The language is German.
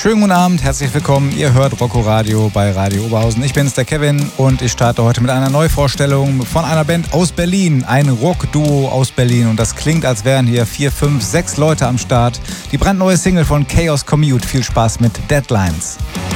Schönen guten Abend, herzlich willkommen. Ihr hört Rocco Radio bei Radio Oberhausen. Ich bin's, der Kevin, und ich starte heute mit einer Neuvorstellung von einer Band aus Berlin. Ein Rock-Duo aus Berlin. Und das klingt, als wären hier 4, 5, 6 Leute am Start. Die brandneue Single von Chaos Commute. Viel Spaß mit Deadlines.